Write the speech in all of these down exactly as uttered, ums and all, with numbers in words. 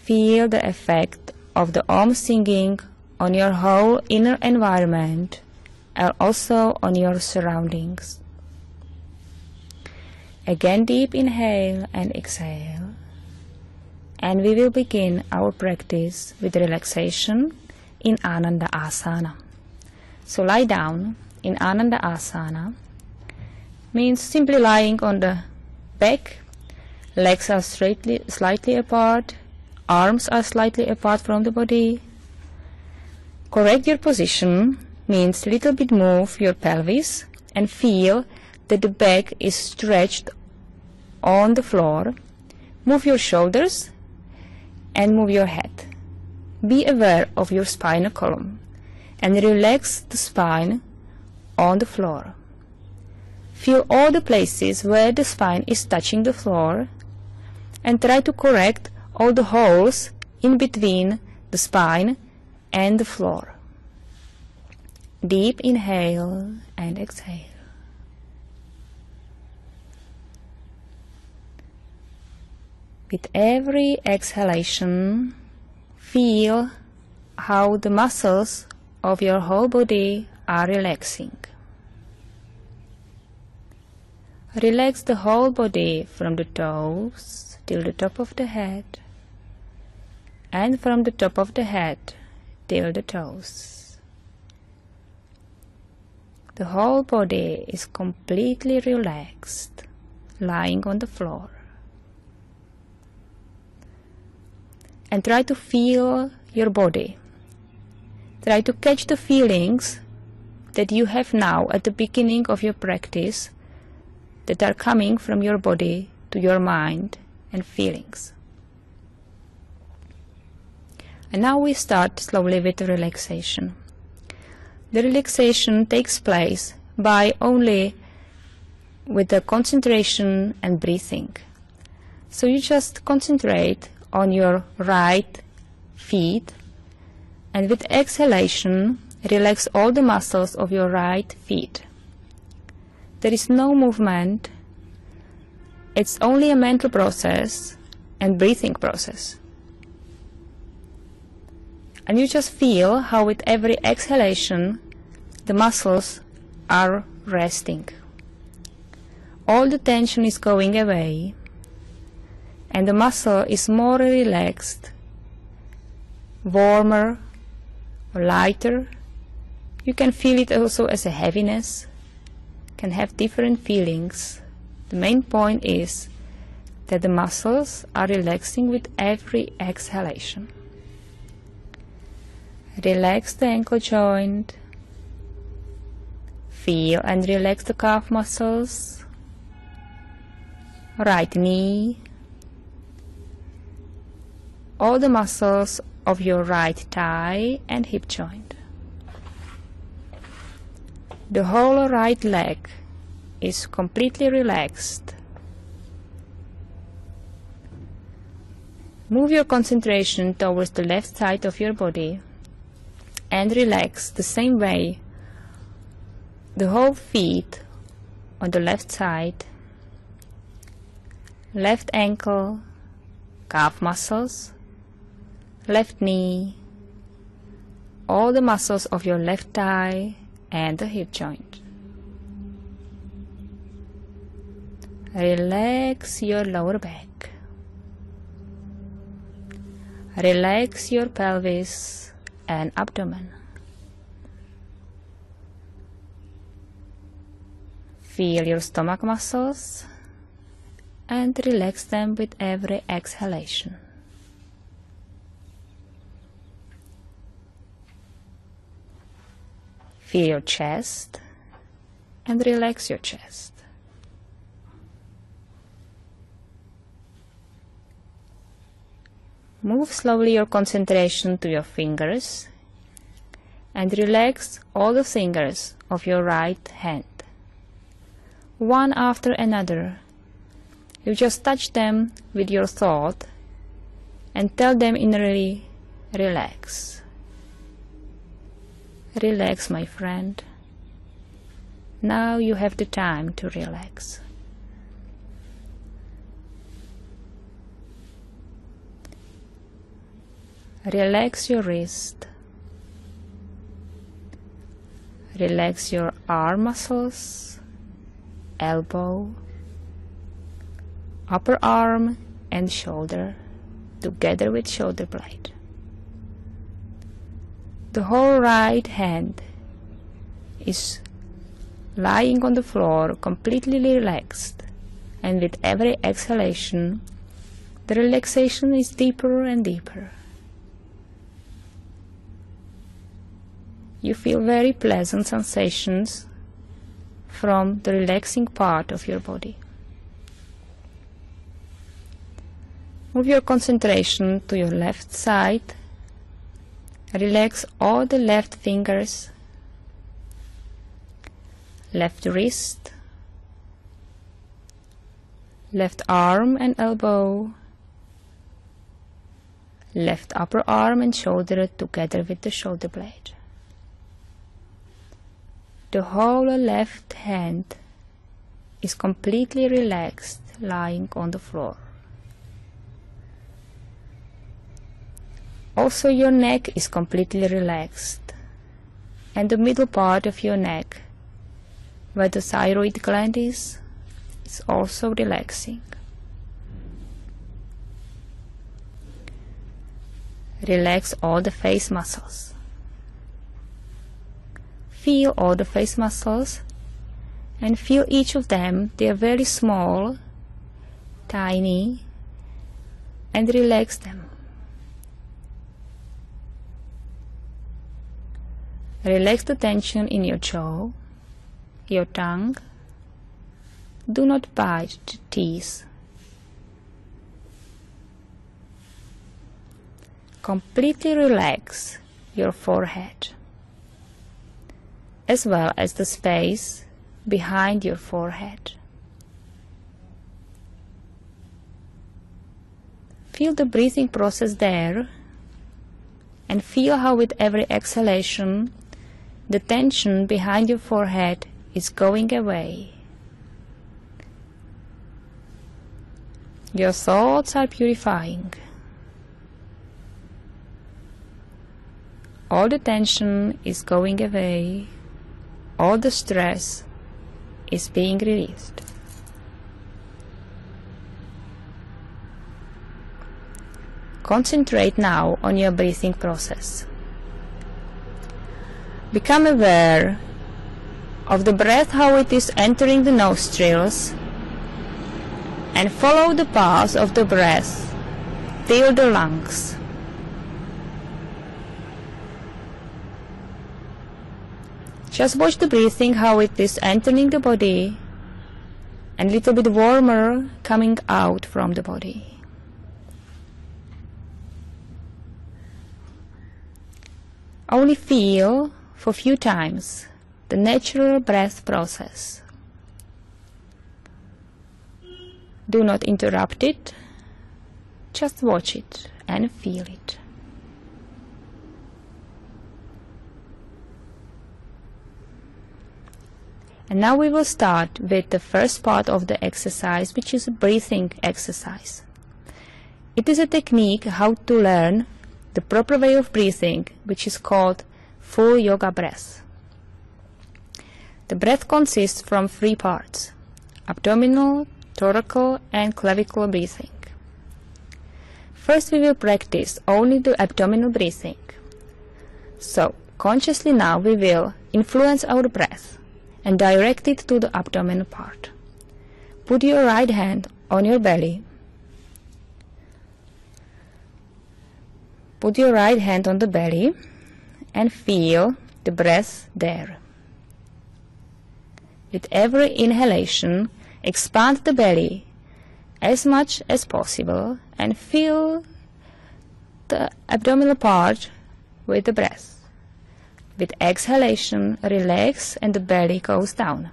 Feel the effect of the Om singing on your whole inner environment and also on your surroundings. Again, deep inhale and exhale. And we will begin our practice with relaxation in Ananda Asana. So lie down in Ananda Asana. Means simply lying on the back. Legs are straightly, slightly apart. Arms are slightly apart from the body. Correct your position means little bit move your pelvis and feel that the back is stretched on the floor. Move your shoulders and move your head. Be aware of your spinal column and relax the spine on the floor. Feel all the places where the spine is touching the floor and try to correct all the holes in between the spine and the floor. Deep inhale and exhale. With every exhalation, feel how the muscles of your whole body are relaxing. Relax the whole body from the toes till the top of the head, and from the top of the head till the toes. The whole body is completely relaxed, lying on the floor. And try to feel your body. Try to catch the feelings that you have now at the beginning of your practice that are coming from your body to your mind and feelings. And now we start slowly with the relaxation. The relaxation takes place by only with the concentration and breathing. So you just concentrate on your right feet, and with exhalation relax all the muscles of your right feet. There is no movement. It's only a mental process and breathing process. And you just feel how with every exhalation the muscles are resting. All the tension is going away and the muscle is more relaxed, warmer, or lighter. You can feel it also as a heaviness, can have different feelings. The main point is that the muscles are relaxing with every exhalation. Relax the ankle joint. Feel and relax the calf muscles. Right knee. All the muscles of your right thigh and hip joint. The whole right leg is completely relaxed. Move your concentration towards the left side of your body and relax the same way the whole feet on the left side, left ankle, calf muscles, left knee, all the muscles of your left thigh and the hip joint. Relax your lower back. Relax your pelvis and abdomen. Feel your stomach muscles and relax them with every exhalation. Feel your chest and relax your chest. Move slowly your concentration to your fingers and relax all the fingers of your right hand. One after another, you just touch them with your thought and tell them innerly, relax. Relax, my friend. Now you have the time to relax. Relax your wrist. Relax your arm muscles, elbow, upper arm and shoulder together with shoulder blade. The whole right hand is lying on the floor completely relaxed, and with every exhalation the relaxation is deeper and deeper. You feel very pleasant sensations from the relaxing part of your body. Move your concentration to your left side. Relax all the left fingers, left wrist, left arm and elbow, left upper arm and shoulder together with the shoulder blade. The whole left hand is completely relaxed, lying on the floor. Also, your neck is completely relaxed, and the middle part of your neck, where the thyroid gland is, is also relaxing. Relax all the face muscles. Feel all the face muscles and feel each of them. They are very small, tiny, and relax them. Relax the tension in your jaw, your tongue. Do not bite the teeth. Completely relax your forehead, as well as the space behind your forehead. Feel the breathing process there, and feel how with every exhalation the tension behind your forehead is going away. Your thoughts are purifying. All the tension is going away. All the stress is being released. Concentrate now on your breathing process. Become aware of the breath, how it is entering the nostrils, and follow the path of the breath till the lungs. Just watch the breathing, how it is entering the body and a little bit warmer coming out from the body. Only feel for a few times the natural breath process. Do not interrupt it, just watch it and feel it. And now we will start with the first part of the exercise, which is a breathing exercise. It is a technique how to learn the proper way of breathing, which is called full yoga breath. The breath consists from three parts: abdominal, thoracic and clavicular breathing. First we will practice only the abdominal breathing. So consciously now we will influence our breath and direct it to the abdominal part. Put your right hand on your belly. Put your right hand on the belly and feel the breath there. With every inhalation, expand the belly as much as possible and fill the abdominal part with the breath. With exhalation, relax and the belly goes down.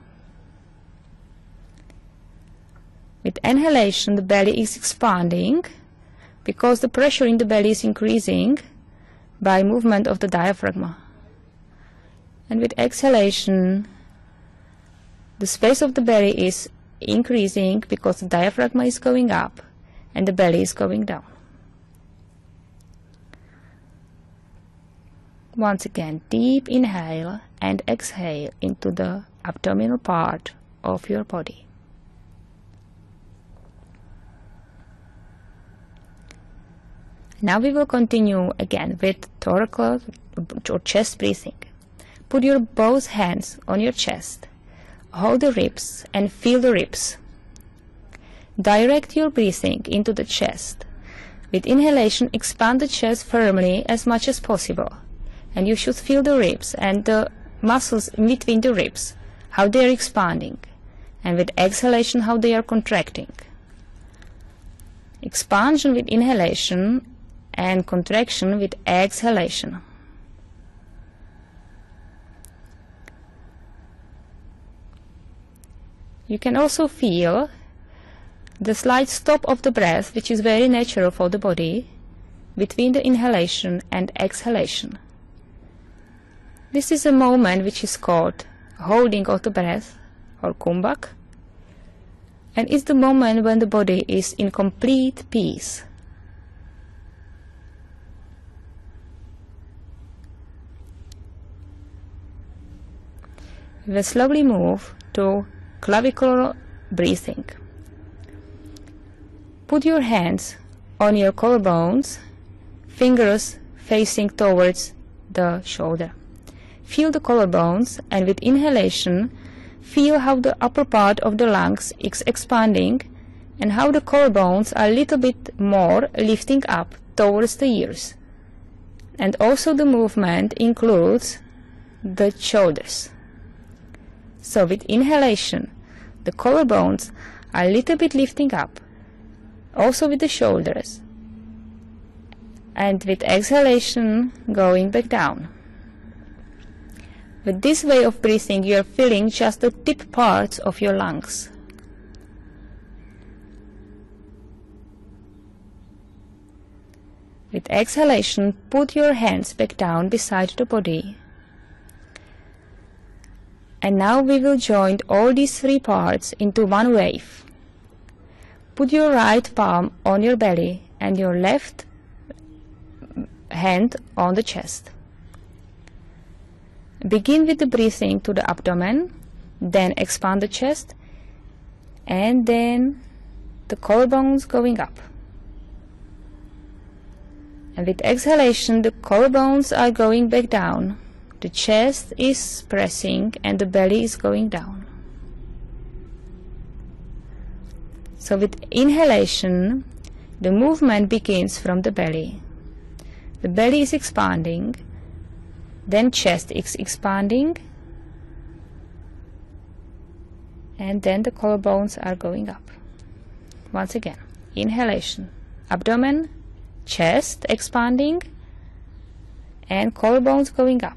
With inhalation, the belly is expanding because the pressure in the belly is increasing by movement of the diaphragm. And with exhalation, the space of the belly is increasing because the diaphragm is going up and the belly is going down. Once again, deep inhale and exhale into the abdominal part of your body. Now we will continue again with thoracic or chest breathing. Put your both hands on your chest. Hold the ribs and feel the ribs. Direct your breathing into the chest. With inhalation, expand the chest firmly as much as possible. And you should feel the ribs and the muscles in between the ribs, how they are expanding. And with exhalation, how they are contracting. Expansion with inhalation and contraction with exhalation. You can also feel the slight stop of the breath, which is very natural for the body, between the inhalation and exhalation. This is a moment which is called holding of the breath, or kumbhak, and is the moment when the body is in complete peace. We will slowly move to clavicular breathing. Put your hands on your collarbones, fingers facing towards the shoulder. Feel the collarbones, and with inhalation, feel how the upper part of the lungs is expanding and how the collarbones are a little bit more lifting up towards the ears. And also the movement includes the shoulders. So with inhalation, the collarbones are a little bit lifting up, also with the shoulders, and with exhalation going back down. With this way of breathing, you are filling just the tip parts of your lungs. With exhalation, put your hands back down beside the body. And now we will join all these three parts into one wave. Put your right palm on your belly and your left hand on the chest. Begin with the breathing to the abdomen, then expand the chest, and then the collarbones going up. And with exhalation, the collarbones are going back down. The chest is pressing and the belly is going down. So with inhalation, the movement begins from the belly. The belly is expanding, then chest is expanding, and then the collarbones are going up. Once again, inhalation, abdomen, chest expanding, and collarbones going up.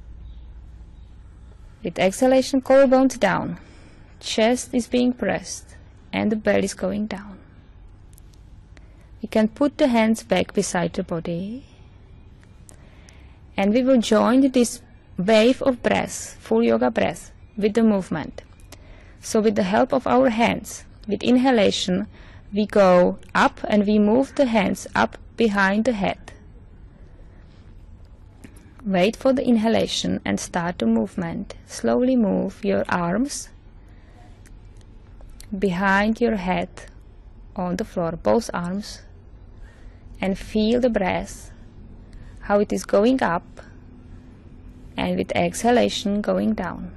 With exhalation, collarbones down, chest is being pressed, and the belly is going down. You can put the hands back beside the body, and we will join this wave of breath, full yoga breath, with the movement. So with the help of our hands, with inhalation, we go up and we move the hands up behind the head. Wait for the inhalation and start the movement. Slowly move your arms behind your head on the floor, both arms, and feel the breath, how it is going up, and with exhalation going down.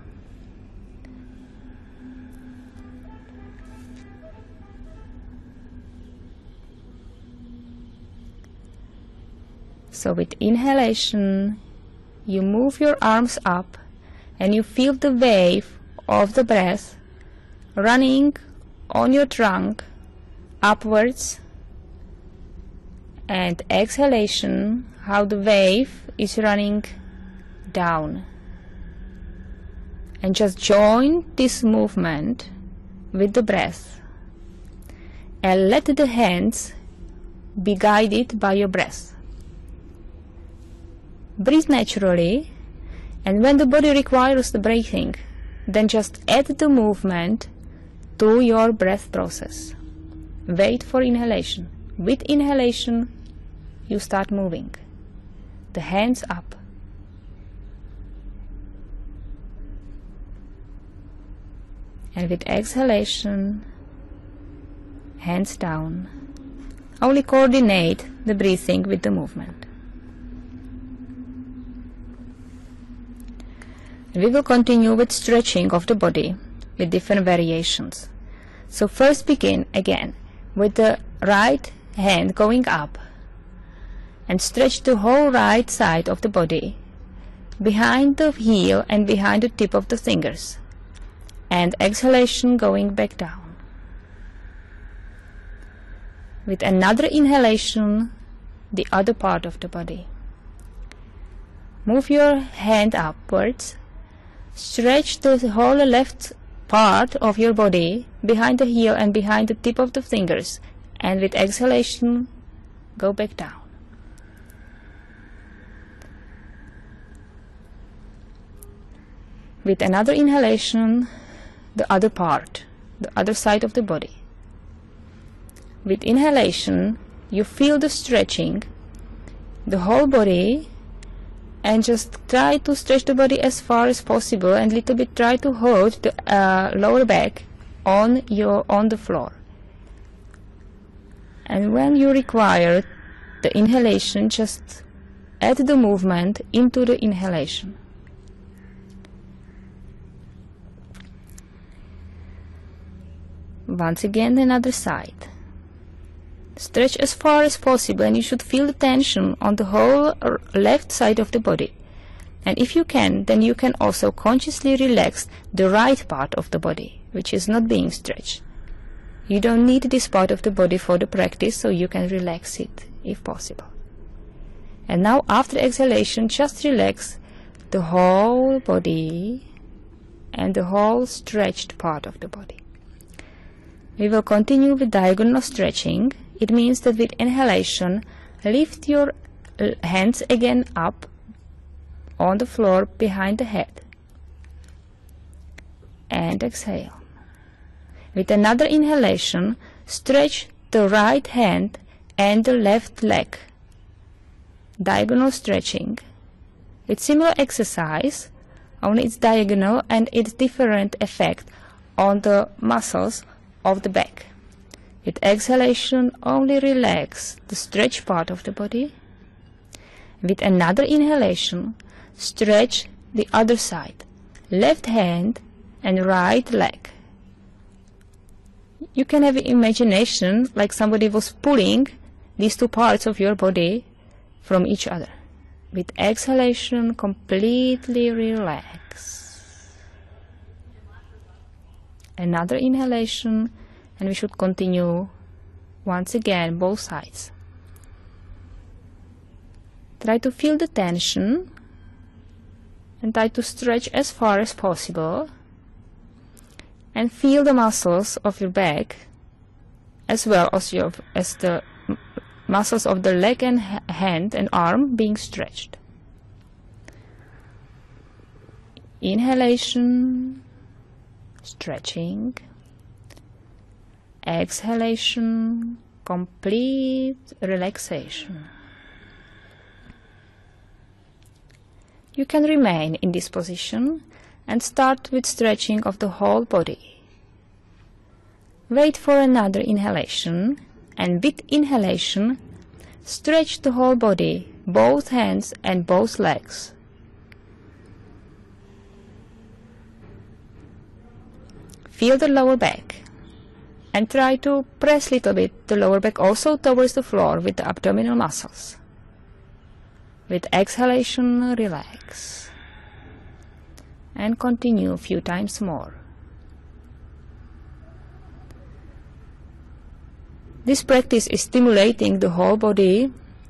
So with inhalation, you move your arms up and you feel the wave of the breath running on your trunk upwards, and exhalation, how the wave is running down. And just join this movement with the breath and let the hands be guided by your breath. Breathe naturally, and when the body requires the breathing, then just add the movement to your breath process. Wait for inhalation. With inhalation, you start moving. The hands up, And with exhalation, hands down. Only coordinate the breathing with the movement. We will continue with stretching of the body with different variations. So first begin again with the right hand going up and stretch the whole right side of the body behind the heel and behind the tip of the fingers, and exhalation going back down. With another inhalation, the other part of the body. Move your hand upwards, stretch the whole left part of your body behind the heel and behind the tip of the fingers, and with exhalation go back down. With another inhalation, the other part, the other side of the body. With inhalation, you feel the stretching, the whole body, and just try to stretch the body as far as possible, and little bit try to hold the uh, lower back on your on the floor. And when you require the inhalation, just add the movement into the inhalation. Once again, another side. Stretch as far as possible, and you should feel the tension on the whole left side of the body. And if you can, then you can also consciously relax the right part of the body, which is not being stretched. You don't need this part of the body for the practice, so you can relax it if possible. And now after exhalation, just relax the whole body and the whole stretched part of the body. We will continue with diagonal stretching. It means that with inhalation, lift your hands again up on the floor behind the head. And exhale. With another inhalation, stretch the right hand and the left leg. Diagonal stretching. It's similar exercise, only it's diagonal and it's different effect on the muscles of the back. With exhalation, only relax the stretched part of the body. With another inhalation, stretch the other side, left hand and right leg. You can have imagination like somebody was pulling these two parts of your body from each other. With exhalation, completely relax. Another inhalation, and we should continue once again both sides. Try to feel the tension and try to stretch as far as possible, and feel the muscles of your back as well as your as the muscles of the leg and hand and arm being stretched. Inhalation, stretching. Exhalation, complete relaxation. You can remain in this position and start with stretching of the whole body. Wait for another inhalation, and with inhalation, stretch the whole body, both hands and both legs. Feel the lower back. And try to press a little bit the lower back also towards the floor with the abdominal muscles. With exhalation, relax. And continue a few times more. This practice is stimulating the whole body,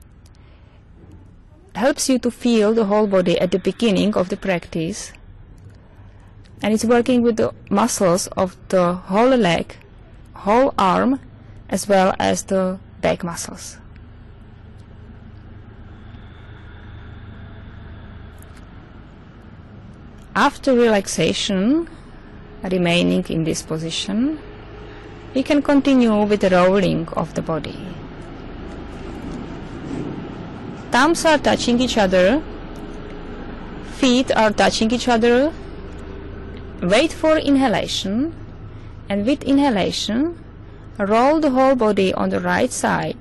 helps you to feel the whole body at the beginning of the practice, and it's working with the muscles of the whole leg, whole arm, as well as the back muscles. After relaxation, remaining in this position, we can continue with the rolling of the body. Thumbs are touching each other, feet are touching each other. Wait for inhalation And with inhalation, roll the whole body on the right side.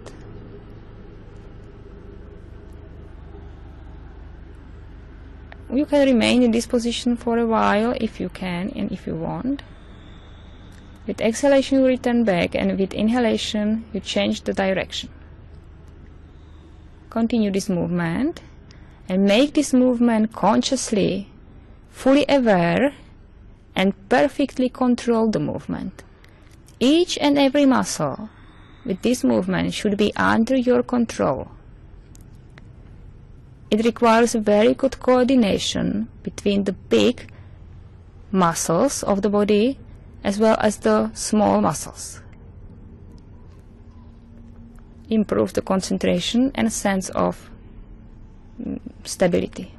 You can remain in this position for a while if you can and if you want. With exhalation you return back, and with inhalation you change the direction. Continue this movement and make this movement consciously, fully aware, and perfectly control the movement. Each and every muscle with this movement should be under your control. It requires very good coordination between the big muscles of the body as well as the small muscles. Improve the concentration and sense of stability.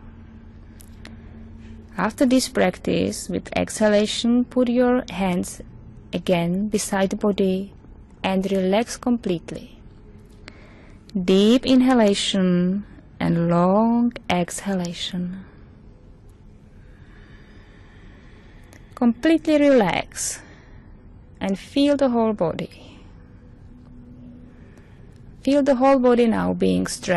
After this practice, with exhalation, put your hands again beside the body and relax completely. Deep inhalation and long exhalation. Completely relax and feel the whole body. Feel the whole body now being stretched.